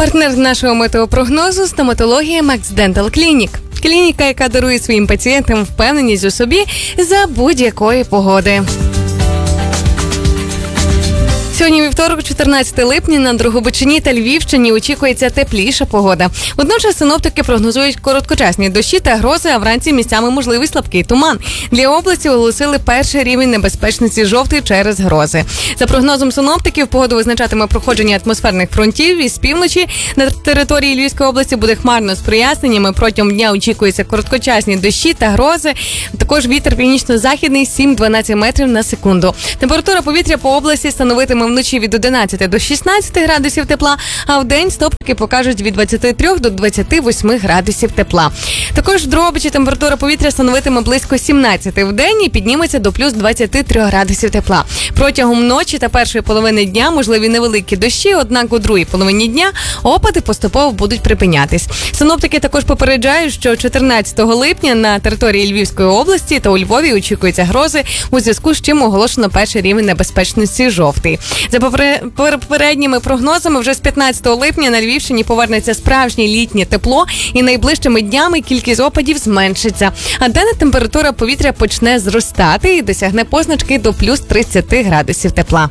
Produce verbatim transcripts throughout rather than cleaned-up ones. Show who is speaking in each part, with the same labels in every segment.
Speaker 1: Партнер нашого метеопрогнозу – стоматологія Max Dental Clinic. Клініка, яка дарує своїм пацієнтам впевненість у собі за будь-якої погоди. Сьогодні вівторок, чотирнадцяте липня, на Дрогобичині та Львівщині очікується тепліша погода. Водночас синоптики прогнозують короткочасні дощі та грози, а вранці місцями можливий слабкий туман. Для області оголосили перший рівень небезпечності жовтий через грози. За прогнозом синоптиків, погоду визначатиме проходження атмосферних фронтів із півночі. На території Львівської області буде хмарно з проясненнями. Протягом дня очікуються короткочасні дощі та грози. Також вітер північно-західний сім-дванадцять метрів на секунду. Температура повітря по області становитиме вночі від одинадцяти до шістнадцяти градусів тепла, а в день синоптики покажуть від двадцяти трьох до двадцяти восьми градусів тепла. Також в Дрогобичі температура повітря становитиме близько сімнадцяти в день і підніметься до плюс двадцяти трьох градусів тепла. Протягом ночі та першої половини дня можливі невеликі дощі, однак у другій половині дня опади поступово будуть припинятись. Синоптики також попереджають, що чотирнадцятого липня на території Львівської області та у Львові очікуються грози, у зв'язку з чим оголошено перший рівень небезпечності жовтий. За попередніми прогнозами, вже з п'ятнадцятого липня на Львівщині повернеться справжнє літнє тепло і найближчими днями кількість опадів зменшиться. А денна температура повітря почне зростати і досягне позначки до плюс тридцяти градусів тепла.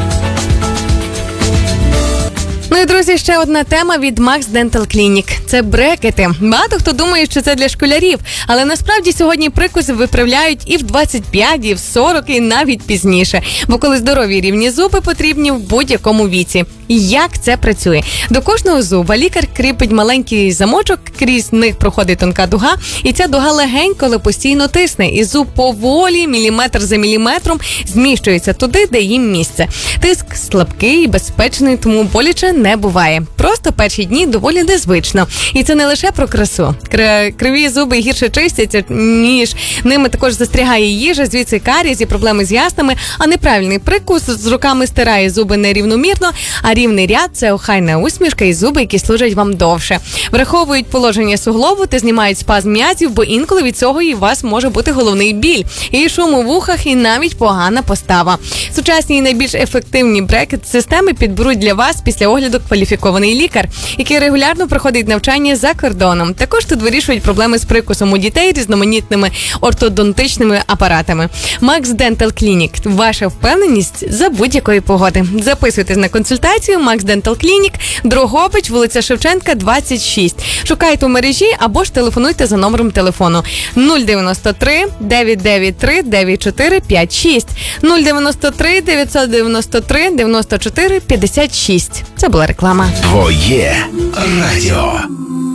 Speaker 1: Ну і, друзі, ще одна тема від Max Dental Clinic – це брекети. Багато хто думає, що це для школярів, але насправді сьогодні прикуси виправляють і в двадцять п'ять, і в сорок, і навіть пізніше. Бо коли здорові рівні зуби потрібні в будь-якому віці. Як це працює? До кожного зуба лікар кріпить маленький замочок, крізь них проходить тонка дуга, і ця дуга легенько, але постійно тисне, і зуб поволі, міліметр за міліметром, зміщується туди, де їм місце. Тиск слабкий і безпечний, тому боляче не буває. Просто перші дні доволі незвично. І це не лише про красу. Криві зуби гірше чистяться, ніж ними також застрягає їжа, звідси карієс і проблеми з яснами, а неправильний прикус з руками стирає зуби нерівномірно, а рівний ряд – це охайна усмішка і зуби, які служать вам довше. Враховують положення суглобу та знімають спазм м'язів, бо інколи від цього і у вас може бути головний біль, і шум у вухах, і навіть погана постава. Сучасні і найбільш ефективні брекет-системи підберуть для вас після огляду кваліфікований лікар, який регулярно проходить навчання за кордоном. Також тут вирішують проблеми з прикусом у дітей різноманітними ортодонтичними апаратами. Max Dental Clinic – ваша впевненість за будь-якої погоди. Записуйтесь на консультацію Max Dental Clinic, Дрогобич, вулиця Шевченка, двадцять шість. Шукайте в мережі або ж телефонуйте за номером телефону нуль дев'яносто три дев'ятсот дев'яносто три дев'яносто чотири п'ятдесят шість, нуль дев'яносто три дев'ятсот дев'яносто три дев'яносто чотири п'ятдесят шість. Це була реклама.
Speaker 2: Твоє радіо.